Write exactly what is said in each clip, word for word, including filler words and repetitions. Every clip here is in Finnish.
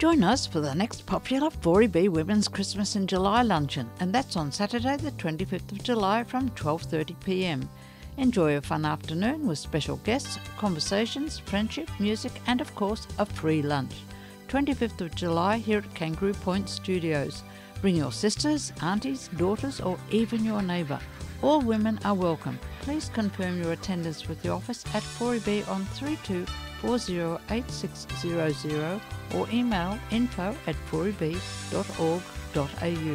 Join us for the next popular four E B Women's Christmas in July luncheon, and that's on Saturday the twenty-fifth of July from twelve thirty p m. Enjoy a fun afternoon with special guests, conversations, friendship, music and of course a free lunch. twenty-fifth of July here at Kangaroo Point Studios. Bring your sisters, aunties, daughters or even your neighbour. All women are welcome. Please confirm your attendance with the office at four E B on three two four zero eight six zero zero or email info at four e b dot org dot a u.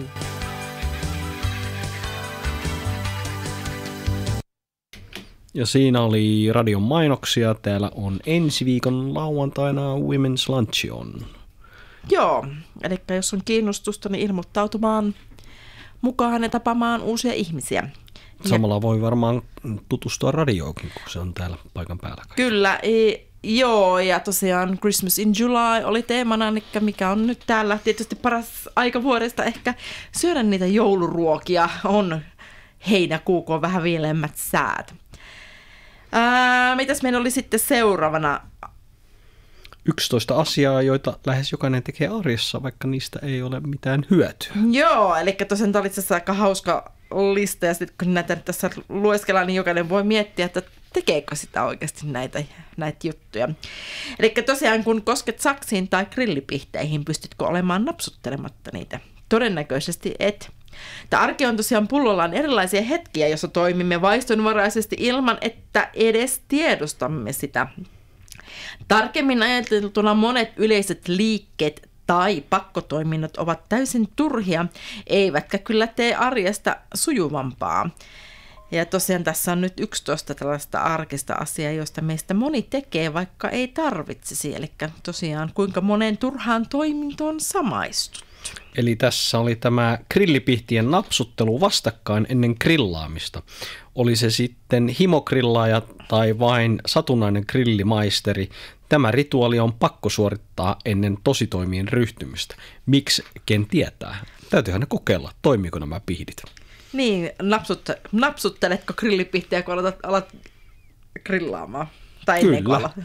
Ja siinä oli radion mainoksia. Täällä on ensi viikon lauantaina Women's Lunch on. Joo, eli jos on kiinnostusta, niin ilmoittautumaan mukaan ja tapaamaan uusia ihmisiä. Samalla voi varmaan tutustua radioonkin, kun se on täällä paikan päällä. Kyllä, e- joo, ja tosiaan Christmas in July oli teemana, eli mikä on nyt täällä tietysti paras aika vuodesta ehkä syödä niitä jouluruokia, on heinäkuu, kun on vähän viileämmät säät. Ää, mitäs meillä oli sitten seuraavana? yksitoista asiaa, joita lähes jokainen tekee arjessa, vaikka niistä ei ole mitään hyötyä. Joo, eli tosiaan tämä oli itse asiassa aika hauska lista, ja sitten kun näitä tässä lueskellaan, niin jokainen voi miettiä, että tekeekö sitä oikeasti näitä, näitä juttuja. Eli tosiaan kun kosket saksiin tai grillipihteihin, pystytkö olemaan napsuttelematta niitä? Todennäköisesti et. Tämä arki on tosiaan pullollaan erilaisia hetkiä, joissa toimimme vaistonvaraisesti ilman, että edes tiedostamme sitä. Tarkemmin ajateltuna monet yleiset liikkeet tai pakkotoiminnot ovat täysin turhia, eivätkä kyllä tee arjesta sujuvampaa. Ja tosiaan tässä on nyt yksitoista tällaista arkista asiaa, joista meistä moni tekee, vaikka ei tarvitsisi. Eli tosiaan kuinka moneen turhaan toimintoon samaistut. Eli tässä oli tämä grillipihtien napsuttelu vastakkain ennen grillaamista. Oli se sitten himogrillaaja tai vain satunnainen grillimaisteri. Tämä rituaali on pakko suorittaa ennen tositoimien ryhtymistä. Miksi, ken tietää? Täytyyhän ne kokeilla, toimiiko nämä pihdit. Niin, napsut, napsutteletko grillipihtiä, kun alat, alat grillaamaan? Tai ennen kuin alat.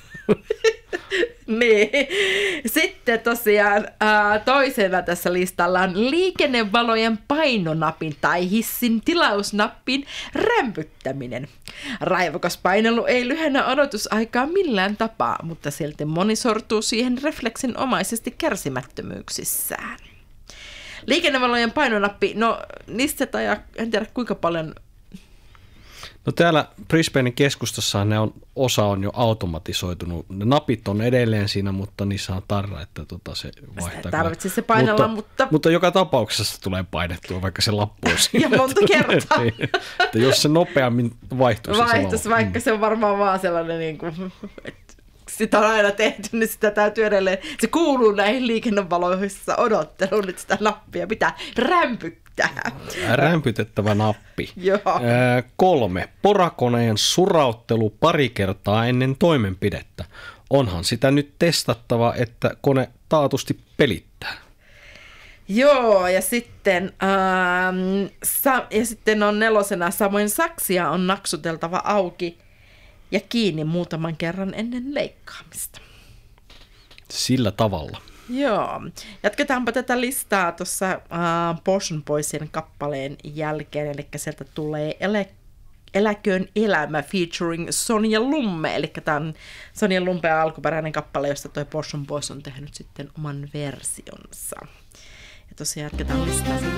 Niin. Sitten tosiaan ää, toisena tässä listalla on liikennevalojen painonapin tai hissin tilausnappin rämpyttäminen. Raivokas painelu ei lyhennä odotusaikaa millään tapaa, mutta silti moni sortuu siihen refleksinomaisesti kärsimättömyyksissään. Liikennevalojen painonappi, no niistä tai en tiedä kuinka paljon. No täällä Brisbanein keskustassa ne on, osa on jo automatisoitunut. Ne napit on edelleen siinä, mutta niissä on tarra, että tota se vaihtaa. Tarvitsee se painella, mutta, mutta... Mutta joka tapauksessa tulee painettua, vaikka se lappu on siinä. Ja monta kertaa. Niin, että jos se nopeammin vaihtuisi. Vaihtuisi, se vaikka mm. se on varmaan vaan sellainen, niin kuin, että sitä on aina tehty, niin sitä täytyy edelleen. Se kuuluu näihin liikennevaloissa odotteluun, että sitä nappia pitää rämpyttää. Rämpytettävä nappi. Joo. Ää, kolme. Porakoneen surauttelu pari kertaa ennen toimenpidettä. Onhan sitä nyt testattava, että kone taatusti pelittää. Joo, ja sitten, ähm, sa- ja sitten on nelosena samoin saksia on naksuteltava auki ja kiinni muutaman kerran ennen leikkaamista. Sillä tavalla. Joo. Jatketaanpa tätä listaa tuossa äh, Portion Boysin kappaleen jälkeen, eli sieltä tulee Elä, Eläköön elämä featuring Sonja Lumme, eli tämä on Sonja Lumpeen alkuperäinen kappale, josta toi Portion Boys on tehnyt sitten oman versionsa. Ja tosiaan jatketaan listaa sen